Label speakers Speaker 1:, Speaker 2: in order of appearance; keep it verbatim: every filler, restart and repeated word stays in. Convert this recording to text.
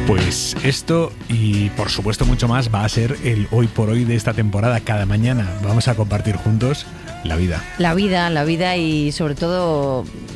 Speaker 1: Pues esto y por supuesto mucho más va a ser el hoy por hoy de esta temporada. Cada mañana vamos a compartir juntos la vida.
Speaker 2: La vida, la vida y sobre todo